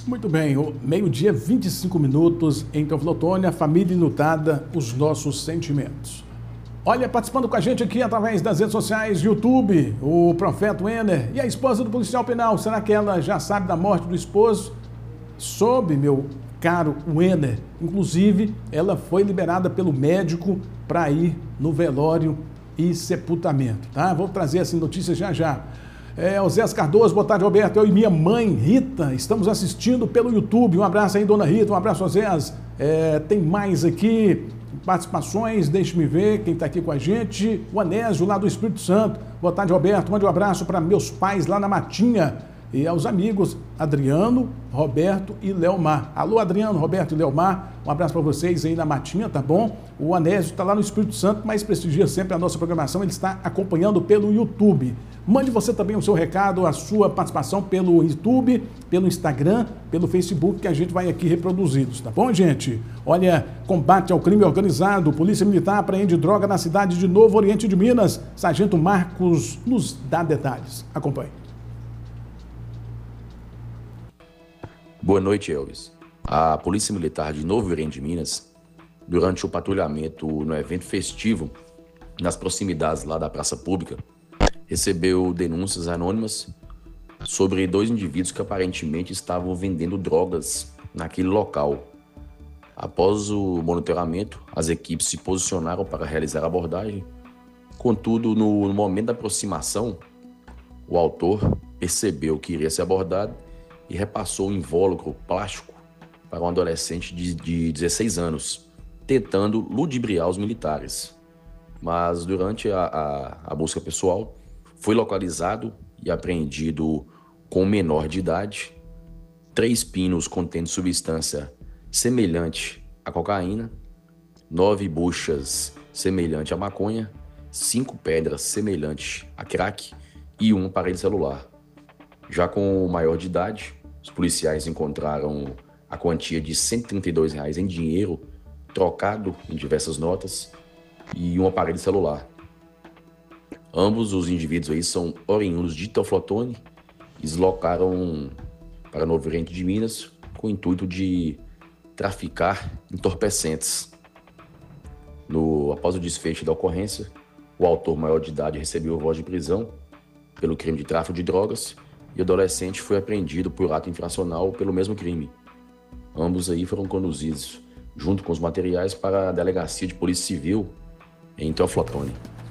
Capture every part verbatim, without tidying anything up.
Muito bem, meio-dia, vinte e cinco minutos em Teoflotone, a família enlutada, os nossos sentimentos. Olha, participando com a gente aqui através das redes sociais, YouTube, o Profeta Wenner e a esposa do policial penal. Será que ela já sabe da morte do esposo? Soube, meu caro Wenner. Inclusive, ela foi liberada pelo médico para ir no velório e sepultamento, tá? Vou trazer essa notícia já já. É, o Zé Cardoso, boa tarde, Roberto. Eu e minha mãe, Rita, estamos assistindo pelo YouTube. Um abraço aí, dona Rita, um abraço, Zé. É, tem mais aqui participações, deixe-me ver quem está aqui com a gente. O Anésio, lá do Espírito Santo. Boa tarde, Roberto. Mande um abraço para meus pais lá na Matinha e aos amigos Adriano, Roberto e Leomar. Alô, Adriano, Roberto e Leomar. Um abraço para vocês aí na Matinha, tá bom? O Anésio está lá no Espírito Santo, mas prestigia sempre a nossa programação. Ele está acompanhando pelo YouTube. Mande você também o seu recado, a sua participação pelo YouTube, pelo Instagram, pelo Facebook, que a gente vai aqui reproduzidos, tá bom, gente? Olha, combate ao crime organizado, Polícia Militar apreende droga na cidade de Novo Oriente de Minas. Sargento Marcos nos dá detalhes. Acompanhe. Boa noite, Elvis. A Polícia Militar de Novo Oriente de Minas, durante o patrulhamento no evento festivo, nas proximidades lá da praça pública, recebeu denúncias anônimas sobre dois indivíduos que aparentemente estavam vendendo drogas naquele local. Após o monitoramento, as equipes se posicionaram para realizar a abordagem. Contudo, no momento da aproximação, o autor percebeu que iria ser abordado e repassou o invólucro plástico para um adolescente de, de dezesseis anos, tentando ludibriar os militares. Mas durante a, a, a busca pessoal, foi localizado e apreendido com menor de idade três pinos contendo substância semelhante à cocaína, nove buchas semelhante à maconha, cinco pedras semelhantes a crack e um aparelho celular. Já com o maior de idade, os policiais encontraram a quantia de cento e trinta e dois reais em dinheiro, trocado em diversas notas, e um aparelho celular. Ambos os indivíduos aí são oriundos de Teoflotone e deslocaram para Novo Oriente de Minas com o intuito de traficar entorpecentes. No, após o desfecho da ocorrência, o autor maior de idade recebeu voz de prisão pelo crime de tráfico de drogas e o adolescente foi apreendido por ato infracional pelo mesmo crime. Ambos aí foram conduzidos, junto com os materiais, para a Delegacia de Polícia Civil em Teoflotone.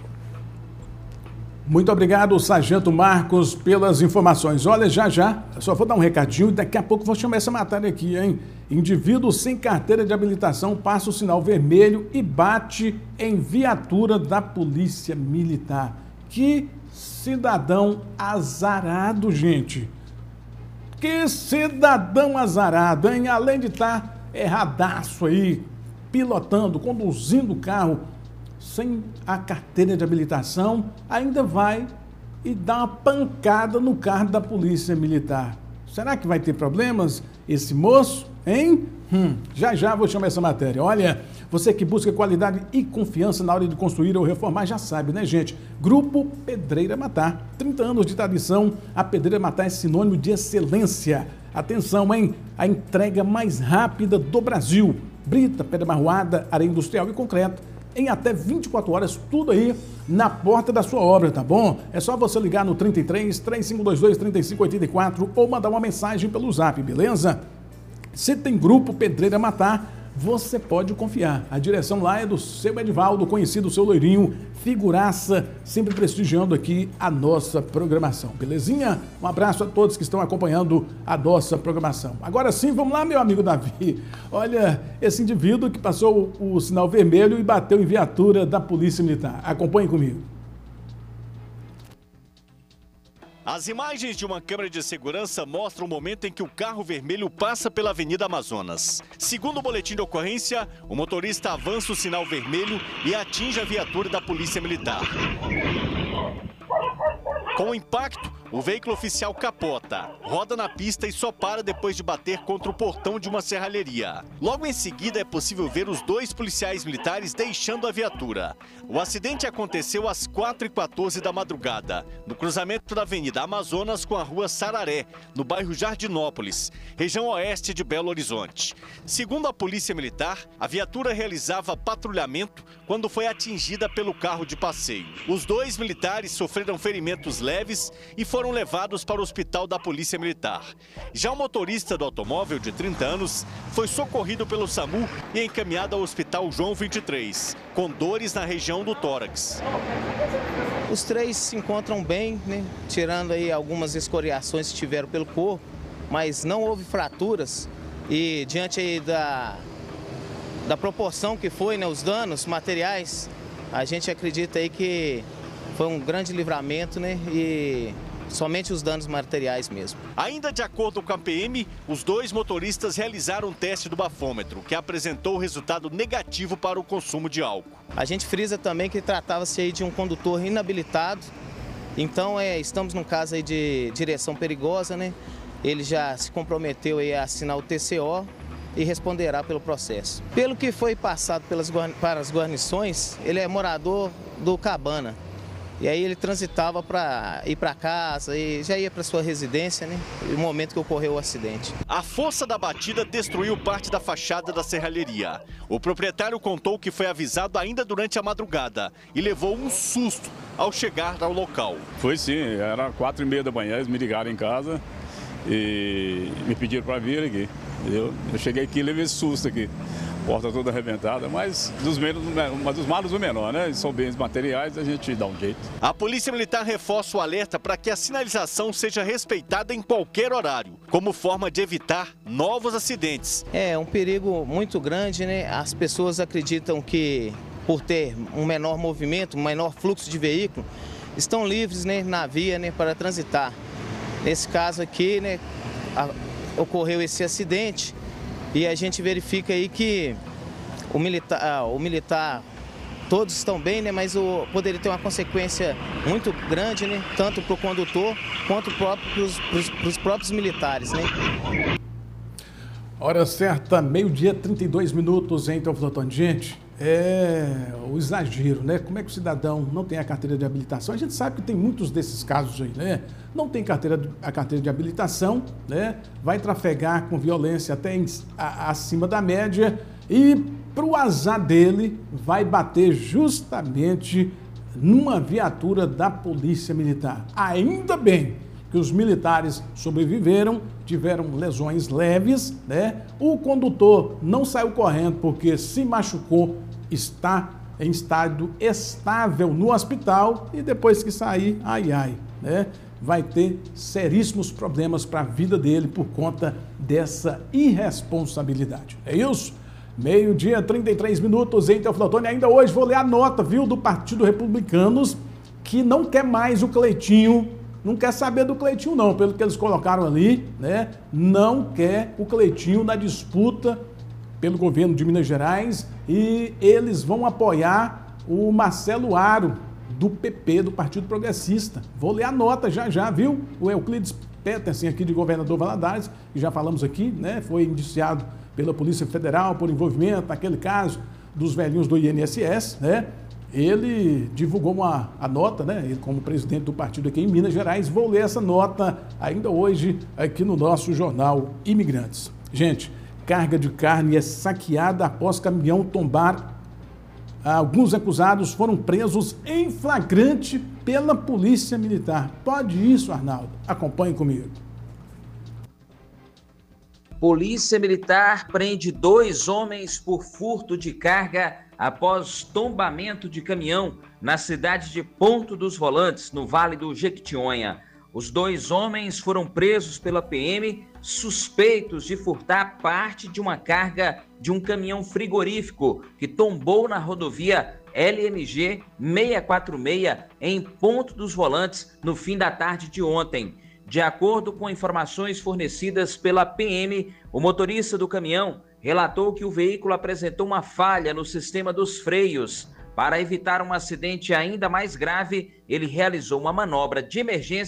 Muito obrigado, Sargento Marcos, pelas informações. Olha, já já, só vou dar um recadinho e daqui a pouco vou chamar essa matéria aqui, hein? Indivíduo sem carteira de habilitação passa o sinal vermelho e bate em viatura da Polícia Militar. Que cidadão azarado, gente. Que cidadão azarado, hein? Além de estar erradaço aí, pilotando, conduzindo o carro sem a carteira de habilitação, ainda vai e dá uma pancada no carro da Polícia Militar. Será que vai ter problemas esse moço, hein? Hum, já já vou chamar essa matéria. Olha, você que busca qualidade e confiança na hora de construir ou reformar, já sabe, né, gente? Grupo Pedreira Matar. trinta anos de tradição, a Pedreira Matar é sinônimo de excelência. Atenção, hein? A entrega mais rápida do Brasil. Brita, pedra marroada, areia industrial e concreto. Em até vinte e quatro horas, tudo aí na porta da sua obra, tá bom? É só você ligar no trinta e três, três cinco dois dois, três cinco oito quatro ou mandar uma mensagem pelo zap, beleza? Se tem Grupo Pedreira Matar, você pode confiar. A direção lá é do seu Edivaldo, conhecido seu loirinho, figuraça, sempre prestigiando aqui a nossa programação, belezinha? Um abraço a todos que estão acompanhando a nossa programação. Agora sim, vamos lá, meu amigo Davi. Olha, esse indivíduo que passou o, o sinal vermelho e bateu em viatura da Polícia Militar. Acompanhe comigo. As imagens de uma câmera de segurança mostram o momento em que o carro vermelho passa pela Avenida Amazonas. Segundo o boletim de ocorrência, o motorista avança o sinal vermelho e atinge a viatura da Polícia Militar. Com o impacto, O veículo oficial capota, roda na pista e só para depois de bater contra o portão de uma serralheria. Logo em seguida é possível ver os dois policiais militares deixando a viatura. O acidente aconteceu às quatro e quatorze da madrugada, no cruzamento da Avenida Amazonas com a Rua Sararé, no bairro Jardinópolis, região oeste de Belo Horizonte. Segundo a Polícia Militar, a viatura realizava patrulhamento quando foi atingida pelo carro de passeio. Os dois militares sofreram ferimentos leves e foram levados para o hospital da Polícia Militar. Já o motorista do automóvel, de trinta anos, foi socorrido pelo SAMU e encaminhado ao Hospital João vinte e três, com dores na região do tórax. Os três se encontram bem, né? Tirando aí algumas escoriações que tiveram pelo corpo, mas não houve fraturas e diante aí da, da proporção que foi, né, os danos materiais, a gente acredita aí que foi um grande livramento, né, e somente os danos materiais mesmo. Ainda de acordo com a P M, os dois motoristas realizaram um teste do bafômetro, que apresentou resultado negativo para o consumo de álcool. A gente frisa também que tratava-se aí de um condutor inabilitado, então é, estamos num caso aí de direção perigosa, né? Ele já se comprometeu aí a assinar o T C O e responderá pelo processo. Pelo que foi passado pelas, para as guarnições, ele é morador do Cabana. E aí ele transitava para ir para casa e já ia para sua residência, né? No momento que ocorreu o acidente. A força da batida destruiu parte da fachada da serralheria. O proprietário contou que foi avisado ainda durante a madrugada e levou um susto ao chegar ao local. Foi sim, era quatro e meia da manhã, eles me ligaram em casa e me pediram para vir aqui. Eu, eu cheguei aqui e levei esse susto aqui. Porta toda arrebentada, mas dos, menos, mas dos males o menor, né? São bens materiais, a gente dá um jeito. A Polícia Militar reforça o alerta para que a sinalização seja respeitada em qualquer horário, como forma de evitar novos acidentes. É um perigo muito grande, né? As pessoas acreditam que por ter um menor movimento, um menor fluxo de veículo, estão livres, né, na via, né, para transitar. Nesse caso aqui, né, a, ocorreu esse acidente. E a gente verifica aí que o militar, o militar todos estão bem, né? Mas o, poderia ter uma consequência muito grande, né? Tanto para o condutor quanto para os próprios militares, né? Hora certa, meio-dia, trinta e dois minutos, hein, Teoflotone? Gente, é o exagero, né? Como é que o cidadão não tem a carteira de habilitação? A gente sabe que tem muitos desses casos aí, né? Não tem carteira, a carteira de habilitação, né? Vai trafegar com violência até em, a, acima da média e, para o azar dele, vai bater justamente numa viatura da Polícia Militar. Ainda bem que os militares sobreviveram, tiveram lesões leves, né? O condutor não saiu correndo porque se machucou, está em estado estável no hospital e depois que sair, ai, ai, né? Vai ter seríssimos problemas para a vida dele por conta dessa irresponsabilidade. É isso? Meio-dia, trinta e três minutos, em Teoflotone. Ainda hoje vou ler a nota, viu, do Partido Republicanos, que não quer mais o Cleitinho, não quer saber do Cleitinho não, pelo que eles colocaram ali, né? Não quer o Cleitinho na disputa pelo governo de Minas Gerais e eles vão apoiar o Marcelo Aro, do P P, do Partido Progressista. Vou ler a nota já já, viu? O Euclides Petersen, aqui de Governador Valadares, que já falamos aqui, né? Foi indiciado pela Polícia Federal por envolvimento naquele caso dos velhinhos do I N S S, né? Ele divulgou uma, a nota, né? Ele como presidente do partido aqui em Minas Gerais. Vou ler essa nota ainda hoje aqui no nosso jornal Imigrantes. Gente, carga de carne é saqueada após caminhão tombar. Alguns acusados foram presos em flagrante pela Polícia Militar. Pode isso, Arnaldo? Acompanhe comigo. Polícia Militar prende dois homens por furto de carga após tombamento de caminhão na cidade de Ponto dos Volantes, no Vale do Jequitinhonha. Os dois homens foram presos pela P M, suspeitos de furtar parte de uma carga de um caminhão frigorífico que tombou na rodovia L M G seiscentos e quarenta e seis em Ponto dos Volantes no fim da tarde de ontem. De acordo com informações fornecidas pela P M, o motorista do caminhão relatou que o veículo apresentou uma falha no sistema dos freios. Para evitar um acidente ainda mais grave, ele realizou uma manobra de emergência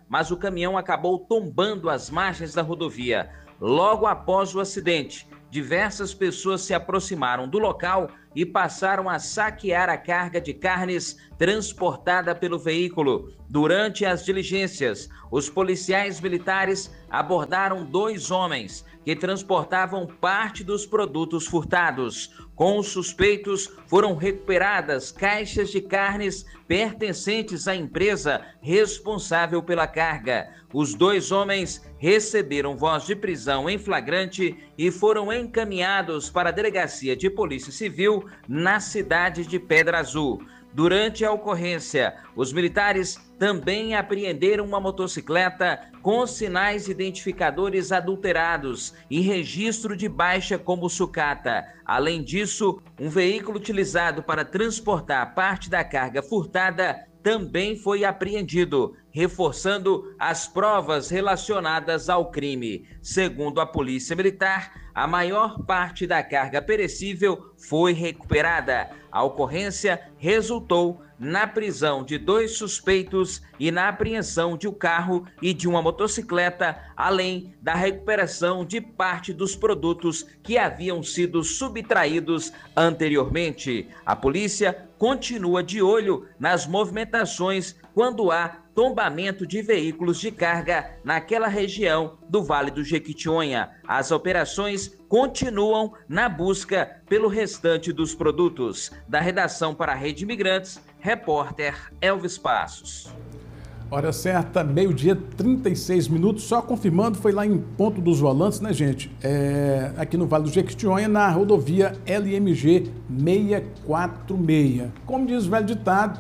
mas o caminhão acabou tombando às margens da rodovia. Logo após o acidente, diversas pessoas se aproximaram do local e passaram a saquear a carga de carnes transportada pelo veículo. Durante as diligências, os policiais militares abordaram dois homens que transportavam parte dos produtos furtados. Com os suspeitos, foram recuperadas caixas de carnes pertencentes à empresa responsável pela carga. Os dois homens receberam voz de prisão em flagrante e foram encaminhados para a Delegacia de Polícia Civil na cidade de Pedra Azul. Durante a ocorrência, os militares também apreenderam uma motocicleta com sinais identificadores adulterados e registro de baixa como sucata. Além disso, um veículo utilizado para transportar parte da carga furtada também foi apreendido, reforçando as provas relacionadas ao crime. Segundo a Polícia Militar, a maior parte da carga perecível foi recuperada. A ocorrência resultou na prisão de dois suspeitos e na apreensão de um carro e de uma motocicleta, além da recuperação de parte dos produtos que haviam sido subtraídos anteriormente. A polícia continua de olho nas movimentações quando há tombamento de veículos de carga naquela região do Vale do Jequitinhonha. As operações continuam na busca pelo restante dos produtos. Da redação para a Rede Imigrantes, repórter Elvis Passos. Hora certa, meio-dia, trinta e seis minutos, só confirmando, foi lá em Ponto dos Volantes, né, gente? É, aqui no Vale do Jequitinhonha, na rodovia L M G seiscentos e quarenta e seis. Como diz o velho ditado,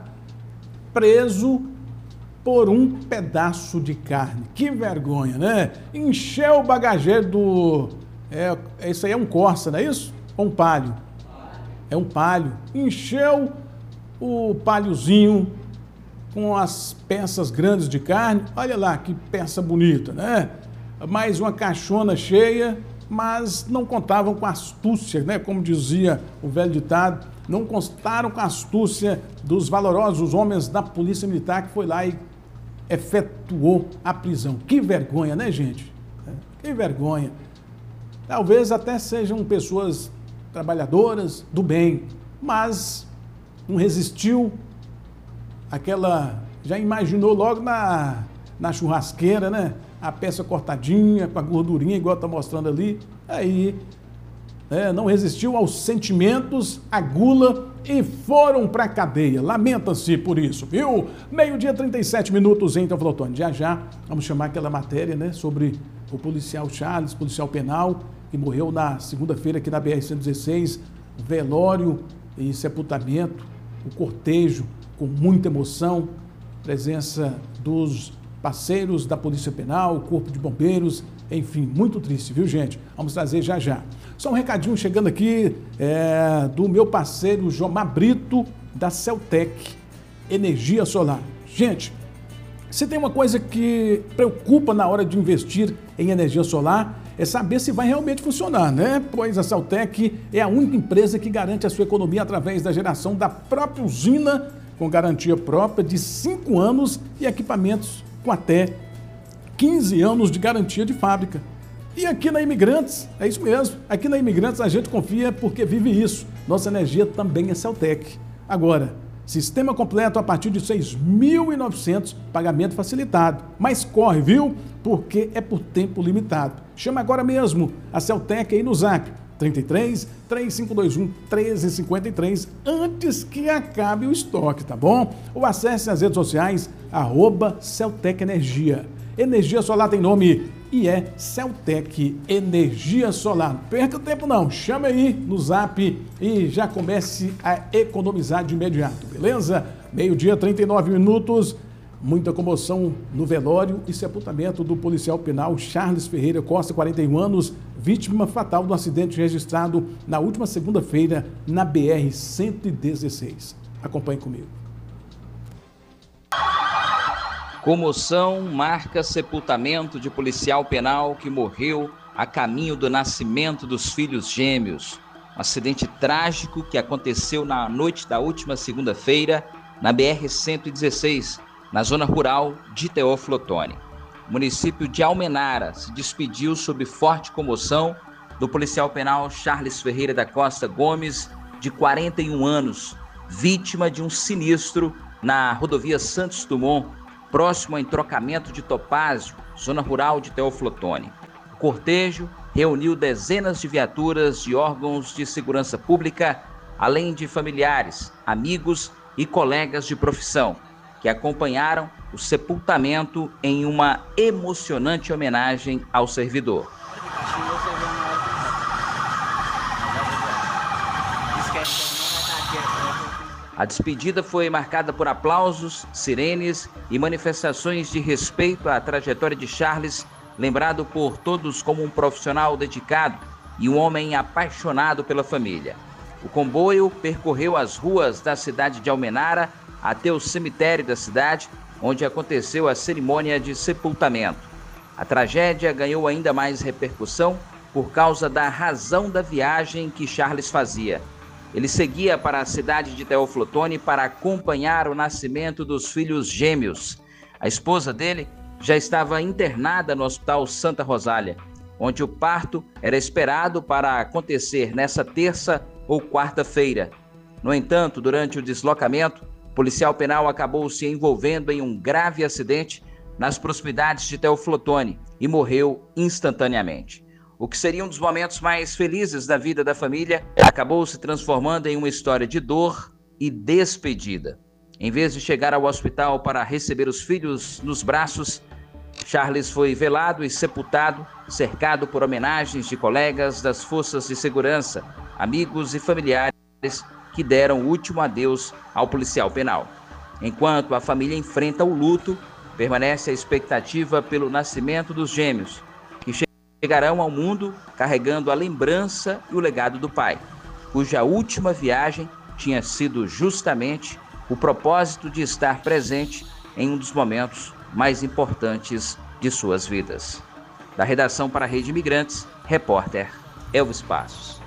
preso por um pedaço de carne. Que vergonha, né? Encheu o bagageiro do... É, isso aí é um Corsa, não é isso? Ou um Palio? É um Palio. Encheu o Paliozinho com as peças grandes de carne. Olha lá que peça bonita, né? Mais uma caixona cheia, mas não contavam com a astúcia, né? Como dizia o velho ditado, não contaram com a astúcia dos valorosos homens da Polícia Militar que foi lá e efetuou a prisão. Que vergonha, né, gente? Que vergonha. Talvez até sejam pessoas trabalhadoras do bem, mas não resistiu àquela... Já imaginou logo na, na churrasqueira, né? A peça cortadinha, com a gordurinha, igual está mostrando ali. Aí, né, não resistiu aos sentimentos, à gula e foram para a cadeia. Lamenta-se por isso, viu? Meio-dia, trinta e sete minutos em Teoflotone. Já já vamos chamar aquela matéria, né, sobre o policial Charles, policial penal, que morreu na segunda-feira aqui na B R cento e dezesseis, velório e sepultamento, o cortejo com muita emoção, presença dos parceiros da Polícia Penal, Corpo de Bombeiros, enfim, muito triste, viu, gente? Vamos trazer já já. Só um recadinho chegando aqui é, do meu parceiro Jomar Brito, da Celtec Energia Solar. Gente, se tem uma coisa que preocupa na hora de investir em energia solar, é saber se vai realmente funcionar, né? Pois a Celtec é a única empresa que garante a sua economia através da geração da própria usina, com garantia própria de cinco anos e equipamentos com até quinze anos de garantia de fábrica. E aqui na Imigrantes, é isso mesmo, aqui na Imigrantes a gente confia porque vive isso. Nossa energia também é Celtec. Agora, sistema completo a partir de seis mil e novecentos, pagamento facilitado. Mas corre, viu? Porque é por tempo limitado. Chama agora mesmo a Celtec aí no Zap, trinta e três, três cinco dois um, treze cinquenta e três, antes que acabe o estoque, tá bom? Ou acesse as redes sociais, arroba Celtec Energia. Energia solar tem nome e é Celtec Energia Solar. Não perca tempo não, chame aí no Zap e já comece a economizar de imediato, beleza? Meio-dia, trinta e nove minutos, muita comoção no velório e sepultamento do policial penal Charles Ferreira Costa, quarenta e um anos, vítima fatal do acidente registrado na última segunda-feira na B R cento e dezesseis. Acompanhe comigo. Comoção marca sepultamento de policial penal que morreu a caminho do nascimento dos filhos gêmeos. Um acidente trágico que aconteceu na noite da última segunda-feira na B R cento e dezesseis, na zona rural de Teófilo Otoni. O município de Almenara se despediu sob forte comoção do policial penal Charles Ferreira da Costa Gomes, de quarenta e um anos, vítima de um sinistro na rodovia Santos Dumont, próximo ao entrocamento de Topázio, zona rural de Teófilo Otoni. O cortejo reuniu dezenas de viaturas de órgãos de segurança pública, além de familiares, amigos e colegas de profissão, que acompanharam o sepultamento em uma emocionante homenagem ao servidor. A despedida foi marcada por aplausos, sirenes e manifestações de respeito à trajetória de Charles, lembrado por todos como um profissional dedicado e um homem apaixonado pela família. O comboio percorreu as ruas da cidade de Almenara até o cemitério da cidade, onde aconteceu a cerimônia de sepultamento. A tragédia ganhou ainda mais repercussão por causa da razão da viagem que Charles fazia. Ele seguia para a cidade de Teófilo Otoni para acompanhar o nascimento dos filhos gêmeos. A esposa dele já estava internada no Hospital Santa Rosália, onde o parto era esperado para acontecer nessa terça ou quarta-feira. No entanto, durante o deslocamento, o policial penal acabou se envolvendo em um grave acidente nas proximidades de Teófilo Otoni e morreu instantaneamente. O que seria um dos momentos mais felizes da vida da família acabou se transformando em uma história de dor e despedida. Em vez de chegar ao hospital para receber os filhos nos braços, Charles foi velado e sepultado, cercado por homenagens de colegas das forças de segurança, amigos e familiares que deram o último adeus ao policial penal. Enquanto a família enfrenta o luto, permanece a expectativa pelo nascimento dos gêmeos, que chegarão ao mundo carregando a lembrança e o legado do pai, cuja última viagem tinha sido justamente o propósito de estar presente em um dos momentos mais importantes de suas vidas. Da redação para a Rede Imigrantes, repórter Elvis Passos.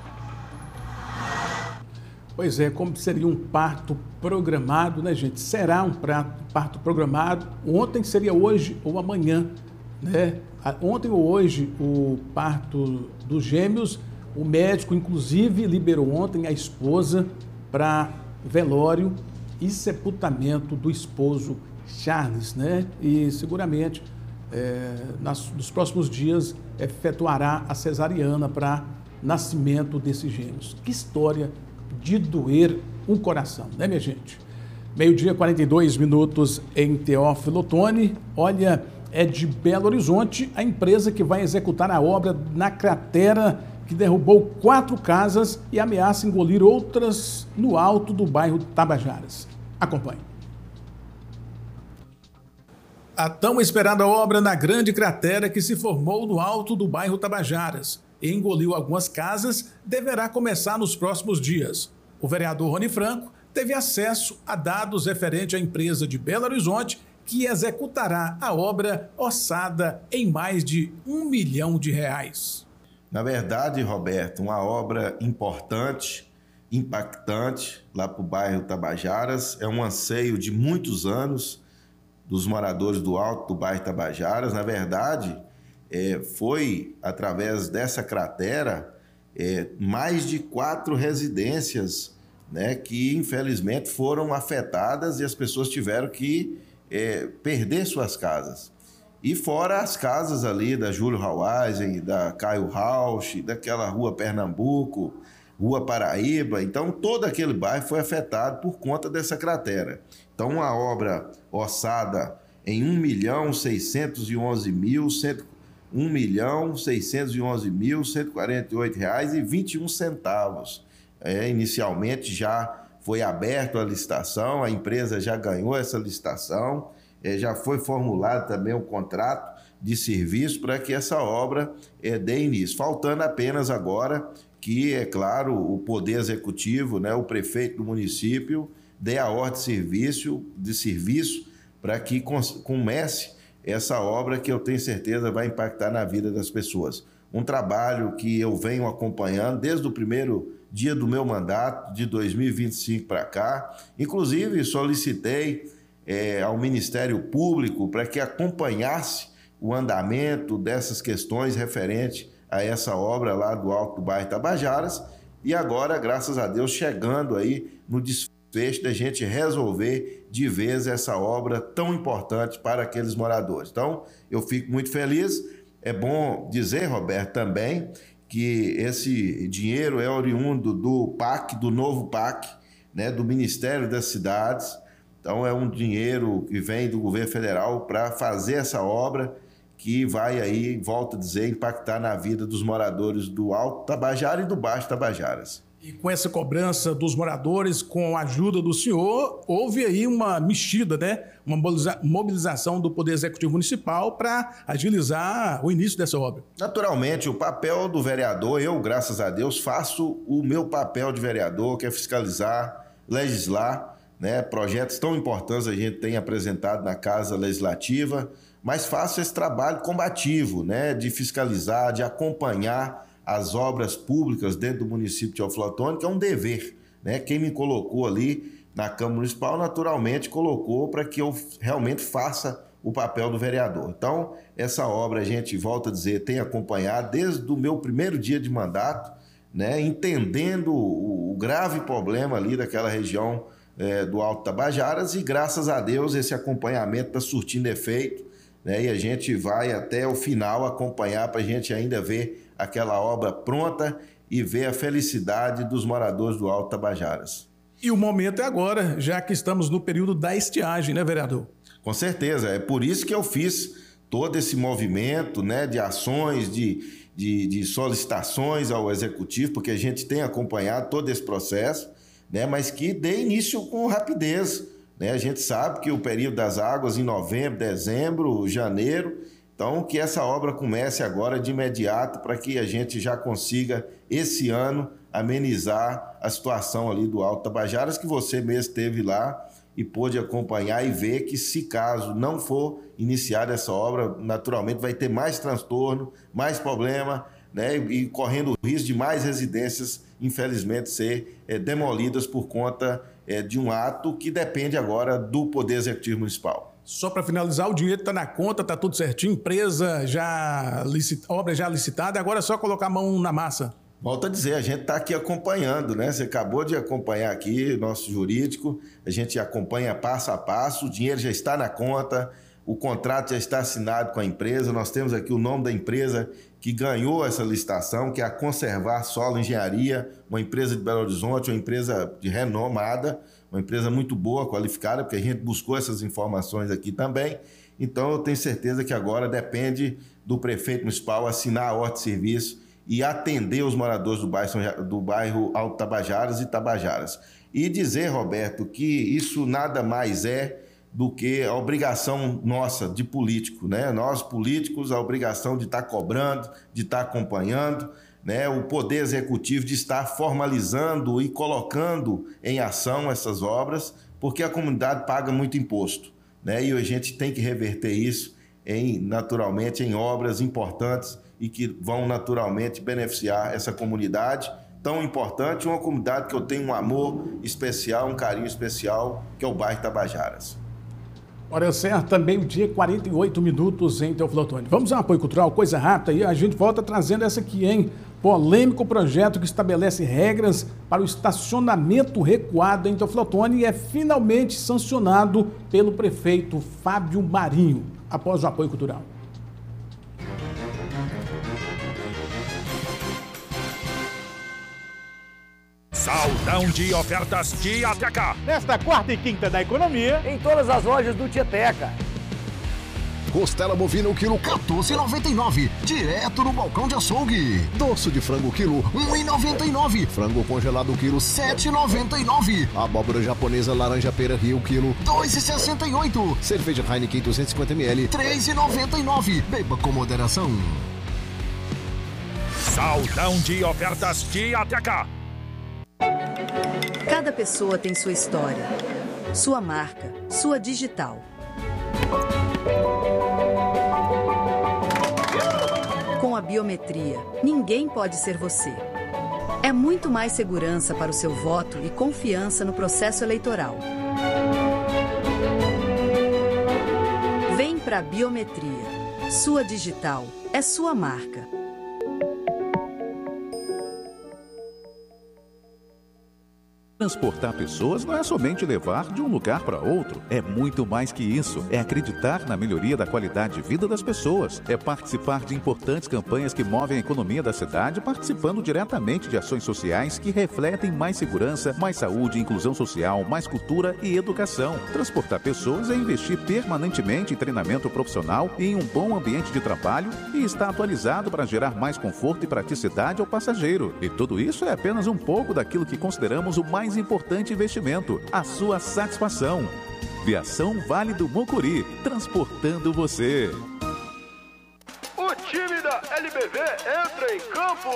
Pois é, como seria um parto programado, né, gente? Será um parto programado. Ontem seria hoje ou amanhã, né? Ontem ou hoje, o parto dos gêmeos, o médico, inclusive, liberou ontem a esposa para velório e sepultamento do esposo Charles, né? E seguramente, é, nas, nos próximos dias, efetuará a cesariana para nascimento desses gêmeos. Que história de doer o coração, né, minha gente? Meio-dia, quarenta e dois minutos em Teófilo Otoni. Olha, é de Belo Horizonte a empresa que vai executar a obra na cratera que derrubou quatro casas e ameaça engolir outras no alto do bairro Tabajaras. Acompanhe. A tão esperada obra na grande cratera que se formou no alto do bairro Tabajaras e engoliu algumas casas deverá começar nos próximos dias. O vereador Rony Franco teve acesso a dados referentes à empresa de Belo Horizonte que executará a obra orçada em mais de um milhão de reais. Na verdade, Roberto, uma obra importante, impactante lá para o bairro Tabajaras. É um anseio de muitos anos dos moradores do alto do bairro Tabajaras. Na verdade, é, foi através dessa cratera é, mais de quatro residências, né, que infelizmente foram afetadas e as pessoas tiveram que é, perder suas casas. E fora as casas ali da Júlio Haueisen, da Caio Rauch, daquela rua Pernambuco, Rua Paraíba. Então, todo aquele bairro foi afetado por conta dessa cratera. Então, uma obra orçada em um milhão seiscentos e onze mil, um milhão seiscentos e onze mil, cento e quarenta e oito reais e vinte e um centavos. É, inicialmente já foi aberta a licitação, a empresa já ganhou essa licitação, é, já foi formulado também um contrato de serviço para que essa obra é, dê início. Faltando apenas agora que, é claro, o Poder Executivo, né, o prefeito do município, dê a ordem de serviço, de serviço para que comece essa obra que eu tenho certeza vai impactar na vida das pessoas. Um trabalho que eu venho acompanhando desde o primeiro dia do meu mandato, de dois mil e vinte e cinco para cá. Inclusive, solicitei é, ao Ministério Público para que acompanhasse o andamento dessas questões referente a essa obra lá do Alto do Bairro Tabajaras, e agora, graças a Deus, chegando aí no desfecho da gente resolver de vez essa obra tão importante para aqueles moradores. Então, eu fico muito feliz. É bom dizer, Roberto, também que esse dinheiro é oriundo do P A C, do novo P A C, né, do Ministério das Cidades. Então, é um dinheiro que vem do governo federal para fazer essa obra que vai aí, volto a dizer, impactar na vida dos moradores do Alto Tabajara e do Baixo Tabajaras. E com essa cobrança dos moradores, com a ajuda do senhor, houve aí uma mexida, né? Uma mobilização do Poder Executivo Municipal para agilizar o início dessa obra. Naturalmente, o papel do vereador, eu, graças a Deus, faço o meu papel de vereador, que é fiscalizar, legislar, né? Projetos tão importantes a gente tem apresentado na Casa Legislativa, mas faço esse trabalho combativo, né? De fiscalizar, de acompanhar as obras públicas dentro do município de Teoflotone, que é um dever, né? Quem me colocou ali na Câmara Municipal, naturalmente, colocou para que eu realmente faça o papel do vereador. Então, essa obra, a gente, volta a dizer, tem acompanhado desde o meu primeiro dia de mandato, né? Entendendo o, o grave problema ali daquela região é, do Alto Tabajaras, e graças a Deus esse acompanhamento está surtindo efeito, né? E a gente vai até o final acompanhar para a gente ainda ver aquela obra pronta e ver a felicidade dos moradores do Alto Tabajaras. E o momento é agora, já que estamos no período da estiagem, né, vereador? Com certeza, é por isso que eu fiz todo esse movimento, né, de ações, de, de, de solicitações ao Executivo, porque a gente tem acompanhado todo esse processo, né, mas que dê início com rapidez, né? A gente sabe que o período das águas em novembro, dezembro, janeiro, então que essa obra comece agora de imediato para que a gente já consiga, esse ano, amenizar a situação ali do Alto Tabajaras, que você mesmo esteve lá e pôde acompanhar e ver que, se caso não for iniciada essa obra, naturalmente vai ter mais transtorno, mais problema, né? E correndo o risco de mais residências, infelizmente, ser é, demolidas por conta é, de um ato que depende agora do Poder Executivo Municipal. Só para finalizar, o dinheiro está na conta, está tudo certinho, empresa já licita, obra já licitada, agora é só colocar a mão na massa. Volto a dizer, a gente está aqui acompanhando, né? Você acabou de acompanhar aqui, nosso jurídico, a gente acompanha passo a passo, o dinheiro já está na conta, o contrato já está assinado com a empresa, nós temos aqui o nome da empresa que ganhou essa licitação, que é a Conservar Solo Engenharia, uma empresa de Belo Horizonte, uma empresa de renomada, uma empresa muito boa, qualificada, porque a gente buscou essas informações aqui também. Então, eu tenho certeza que agora depende do prefeito municipal assinar a ordem de serviço e atender os moradores do bairro, do bairro Alto Tabajaras e Tabajaras. E dizer, Roberto, que isso nada mais é do que a obrigação nossa de político, né? Nós, políticos, a obrigação de estar cobrando, de estar acompanhando, né? O Poder Executivo de estar formalizando e colocando em ação essas obras, porque a comunidade paga muito imposto, né? E a gente tem que reverter isso, em, naturalmente, em obras importantes e que vão naturalmente beneficiar essa comunidade tão importante, uma comunidade que eu tenho um amor especial, um carinho especial, que é o bairro Tabajaras. Hora certa, meio-dia, quarenta e oito minutos em Teoflotone. Vamos a apoio cultural, coisa rápida, e a gente volta trazendo essa aqui, hein? Polêmico projeto que estabelece regras para o estacionamento recuado em Teoflotone e é finalmente sancionado pelo prefeito Fábio Marinho, após o apoio cultural. Saldão de ofertas Tieteca. Nesta quarta e quinta da economia, em todas as lojas do Tieteca. Costela bovina o quilo quatorze reais e noventa e nove centavos, direto no balcão de açougue. Dorso de frango quilo um real e noventa e nove centavos, frango congelado quilo sete reais e noventa e nove centavos. Abóbora japonesa laranja pera Rio quilo dois reais e sessenta e oito centavos. Cerveja Heineken duzentos e cinquenta mililitros três reais e noventa e nove centavos. Beba com moderação. Saldão de ofertas Tieteca. Cada pessoa tem sua história, sua marca, sua digital. Com a biometria, ninguém pode ser você. É muito mais segurança para o seu voto e confiança no processo eleitoral. para a biometria. Sua digital é sua marca. Transportar pessoas não é somente levar de um lugar para outro. É muito mais que isso. É acreditar na melhoria da qualidade de vida das pessoas. É participar de importantes campanhas que movem a economia da cidade, participando diretamente de ações sociais que refletem mais segurança, mais saúde, inclusão social, mais cultura e educação. Transportar pessoas é investir permanentemente em treinamento profissional e em um bom ambiente de trabalho e estar atualizado para gerar mais conforto e praticidade ao passageiro. E tudo isso é apenas um pouco daquilo que consideramos o mais importante investimento, a sua satisfação. Viação Vale do Mucuri, transportando você. O time da L B V entra em campo.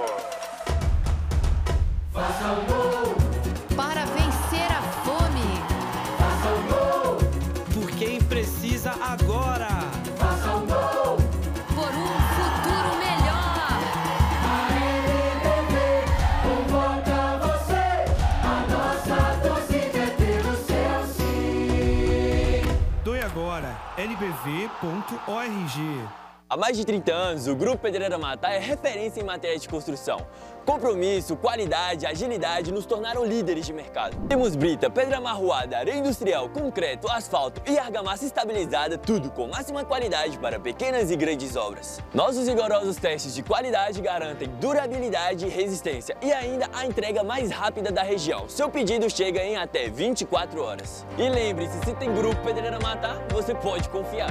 Faça um gol para vencer a fome. Faça um gol por quem precisa agora. Faça um gol por um futuro melhor. A L B V convoca você. A nossa torcida é pelo seu sim. Doe agora, L B V ponto org. Há mais de trinta anos, o Grupo Pedreira Matá é referência em matéria de construção. Compromisso, qualidade, agilidade nos tornaram líderes de mercado. Temos brita, pedra amarroada, areia industrial, concreto, asfalto e argamassa estabilizada, tudo com máxima qualidade para pequenas e grandes obras. Nossos rigorosos testes de qualidade garantem durabilidade e resistência e ainda a entrega mais rápida da região. Seu pedido chega em até vinte e quatro horas. E lembre-se, se tem Grupo Pedreira Matá, você pode confiar.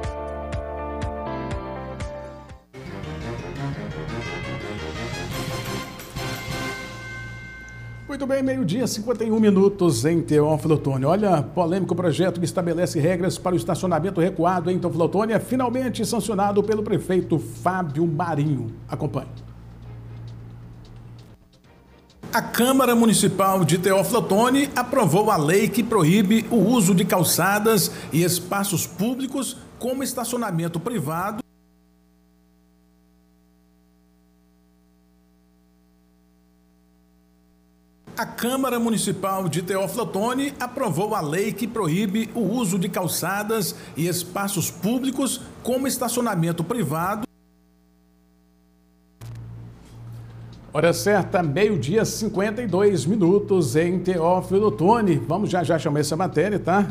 Muito bem, meio-dia, cinquenta e um minutos em Teófilo Otoni. Olha, polêmico projeto que estabelece regras para o estacionamento recuado em Teófilo Otoni é finalmente sancionado pelo prefeito Fábio Marinho. Acompanhe. A Câmara Municipal de Teófilo Otoni aprovou a lei que proíbe o uso de calçadas e espaços públicos como estacionamento privado. A Câmara Municipal de Teófilo Otoni aprovou a lei que proíbe o uso de calçadas e espaços públicos como estacionamento privado. Hora certa, meio-dia, cinquenta e dois minutos em Teófilo Otoni. Vamos já já chamar essa matéria, tá?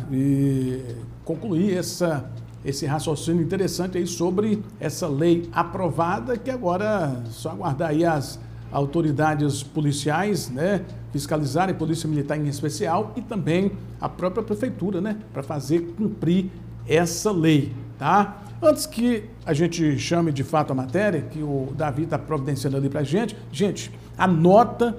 E concluir essa, esse raciocínio interessante aí sobre essa lei aprovada, que agora é só aguardar aí as autoridades policiais, né, fiscalizarem, Polícia Militar em especial, e também a própria prefeitura, né, para fazer cumprir essa lei, tá? Antes que a gente chame de fato a matéria, que o Davi está providenciando ali para a gente, gente, a nota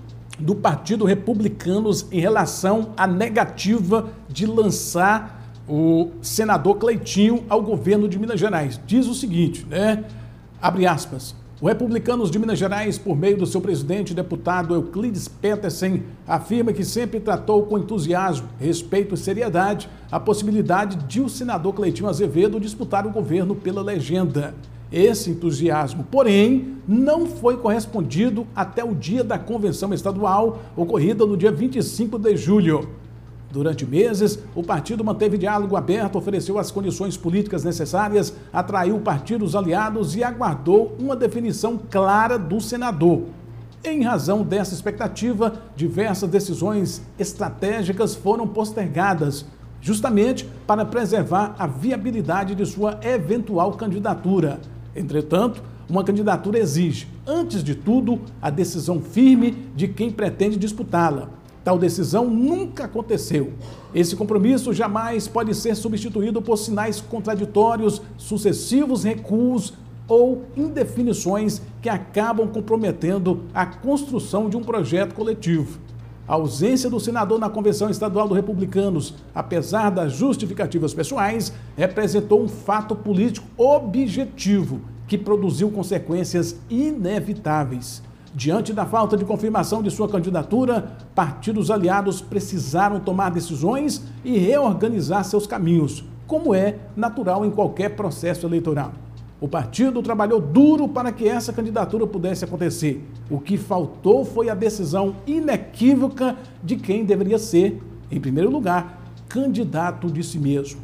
do Partido Republicanos em relação à negativa de lançar o senador Cleitinho ao governo de Minas Gerais. Diz o seguinte, né, abre aspas, o Republicanos de Minas Gerais, por meio do seu presidente, deputado Euclides Petersen, afirma que sempre tratou com entusiasmo, respeito e seriedade a possibilidade de o senador Cleitinho Azevedo disputar o governo pela legenda. Esse entusiasmo, porém, não foi correspondido até o dia da convenção estadual, ocorrida no dia vinte e cinco de julho. Durante meses, o partido manteve diálogo aberto, ofereceu as condições políticas necessárias, atraiu partidos aliados e aguardou uma definição clara do senador. Em razão dessa expectativa, diversas decisões estratégicas foram postergadas, justamente para preservar a viabilidade de sua eventual candidatura. Entretanto, uma candidatura exige, antes de tudo, a decisão firme de quem pretende disputá-la. Tal decisão nunca aconteceu. Esse compromisso jamais pode ser substituído por sinais contraditórios, sucessivos recuos ou indefinições que acabam comprometendo a construção de um projeto coletivo. A ausência do senador na Convenção Estadual dos Republicanos, apesar das justificativas pessoais, representou um fato político objetivo que produziu consequências inevitáveis. Diante da falta de confirmação de sua candidatura, partidos aliados precisaram tomar decisões e reorganizar seus caminhos, como é natural em qualquer processo eleitoral. O partido trabalhou duro para que essa candidatura pudesse acontecer. O que faltou foi a decisão inequívoca de quem deveria ser, em primeiro lugar, candidato de si mesmo.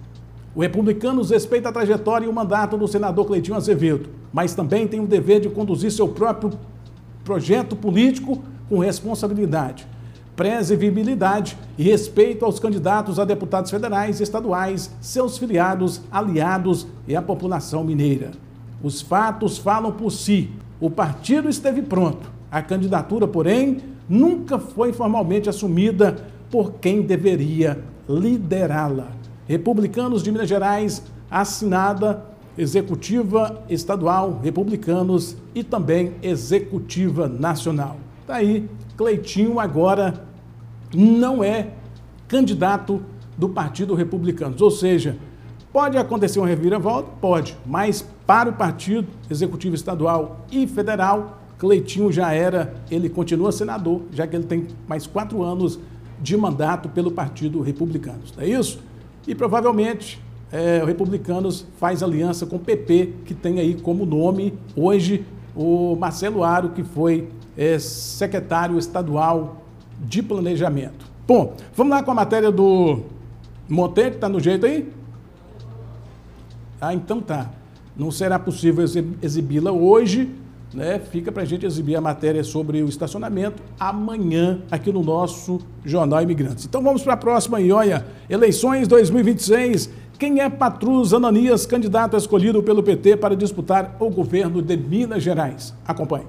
O Republicanos respeita a trajetória e o mandato do senador Cleitinho Azevedo, mas também tem o dever de conduzir seu próprio projeto político com responsabilidade, previsibilidade e respeito aos candidatos a deputados federais e estaduais, seus filiados, aliados e a população mineira. Os fatos falam por si. O partido esteve pronto. A candidatura, porém, nunca foi formalmente assumida por quem deveria liderá-la. Republicanos de Minas Gerais, assinada Executiva Estadual, Republicanos e também Executiva Nacional. Daí, Cleitinho agora não é candidato do Partido Republicanos, ou seja, pode acontecer uma reviravolta? Pode, mas para o Partido Executivo Estadual e Federal, Cleitinho já era, ele continua senador, já que ele tem mais quatro anos de mandato pelo Partido Republicanos, não é isso? E provavelmente é, o Republicanos faz aliança com o P P, que tem aí como nome hoje o Marcelo Aro, que foi é, secretário estadual de planejamento. Bom, vamos lá com a matéria do Monteiro, tá no jeito aí? Ah, então tá. Não será possível exibi-la hoje, né? Fica para a gente exibir a matéria sobre o estacionamento amanhã aqui no nosso Jornal Imigrantes. Então vamos para a próxima aí, olha, eleições dois mil e vinte e seis, quem é Patrus Ananias, candidato escolhido pelo P T para disputar o governo de Minas Gerais? Acompanhe.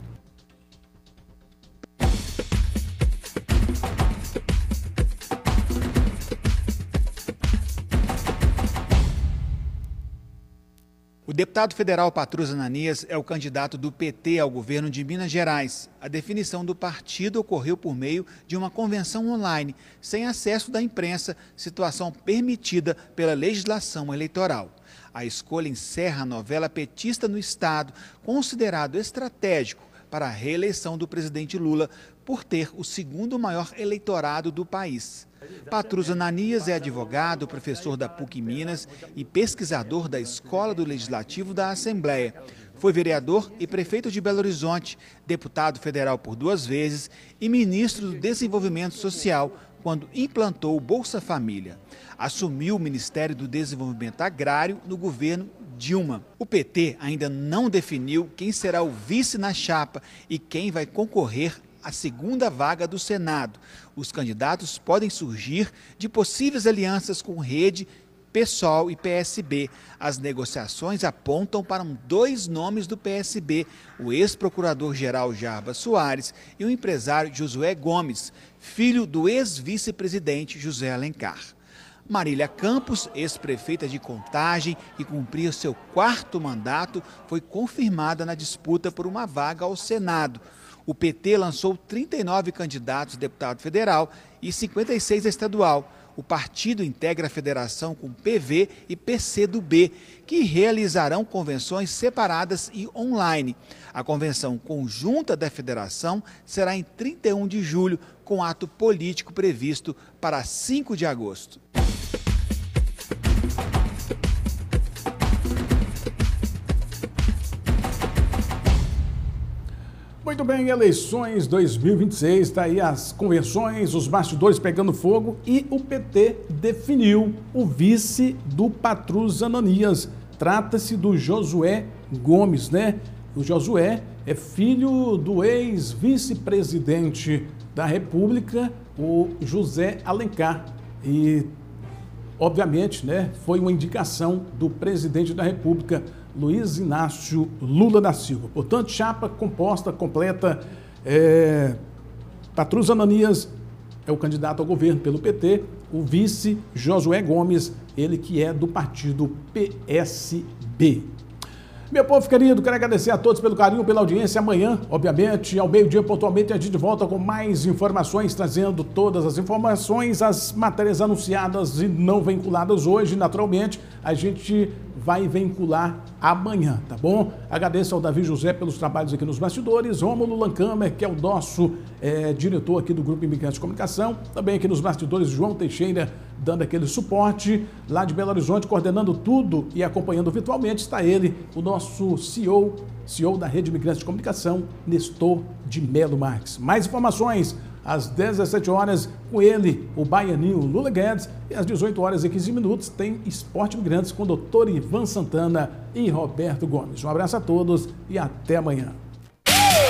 O deputado federal Patrus Ananias é o candidato do P T ao governo de Minas Gerais. A definição do partido ocorreu por meio de uma convenção online, sem acesso da imprensa, situação permitida pela legislação eleitoral. A escolha encerra a novela petista no Estado, considerado estratégico para a reeleição do presidente Lula, por ter o segundo maior eleitorado do país. Patrus Ananias é advogado, professor da P U C Minas e pesquisador da Escola do Legislativo da Assembleia. Foi vereador e prefeito de Belo Horizonte, deputado federal por duas vezes e ministro do Desenvolvimento Social, quando implantou o Bolsa Família. Assumiu o Ministério do Desenvolvimento Agrário no governo Dilma. O P T ainda não definiu quem será o vice na chapa e quem vai concorrer a segunda vaga do Senado. Os candidatos podem surgir de possíveis alianças com Rede, PSOL e P S B. As negociações apontam para dois nomes do P S B, o ex-procurador-geral Jarbas Soares e o empresário Josué Gomes, filho do ex-vice-presidente José Alencar. Marília Campos, ex-prefeita de Contagem e cumpria seu quarto mandato, foi confirmada na disputa por uma vaga ao Senado. O P T lançou trinta e nove candidatos a deputado federal e cinquenta e seis a estadual. O partido integra a federação com P V e P C do B, que realizarão convenções separadas e online. A convenção conjunta da federação será em trinta e um de julho, com ato político previsto para cinco de agosto. Muito bem, eleições dois mil e vinte e seis, está aí as convenções, os bastidores pegando fogo e o P T definiu o vice do Patrus Ananias. Trata-se do Josué Gomes, né? O Josué é filho do ex-vice-presidente da República, o José Alencar. E, obviamente, né, foi uma indicação do presidente da República, Luiz Inácio Lula da Silva. Portanto, chapa composta, completa, é, Patrus Ananias é o candidato ao governo pelo P T, o vice Josué Gomes, ele que é do partido P S B. Meu povo querido, quero agradecer a todos pelo carinho, pela audiência. Amanhã, obviamente, ao meio-dia, pontualmente, a gente volta com mais informações, trazendo todas as informações, as matérias anunciadas e não vinculadas hoje, naturalmente, a gente vai vincular amanhã, tá bom? Agradeço ao Davi José pelos trabalhos aqui nos bastidores, Rômulo Lancamer, que é o nosso é, diretor aqui do Grupo Imigrantes de Comunicação, também aqui nos bastidores, João Teixeira, dando aquele suporte, lá de Belo Horizonte, coordenando tudo e acompanhando virtualmente, está ele, o nosso C E O, C E O da Rede Imigrantes de Comunicação, Nestor de Melo Marques. Mais informações Às dezessete horas, com ele, o baianinho Lula Guedes. E às dezoito horas e quinze minutos, tem Esporte Imigrantes com o doutor Ivan Santana e Roberto Gomes. Um abraço a todos e até amanhã.